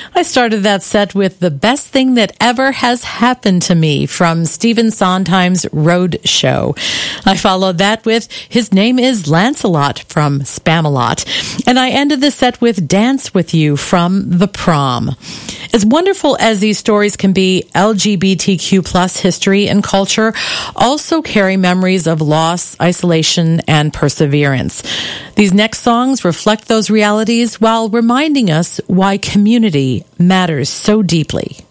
I started that set with The Best Thing That Ever Has Happened to Me from Stephen Sondheim's Road Show. I followed that with His Name is Lancelot from Spamalot. And I ended the set with Dance With You from The Prom. As wonderful as these stories can be, LGBTQ plus history and culture also carry memories of loss, isolation, and perseverance. These next songs reflect those realities while reminding us why community matters so deeply.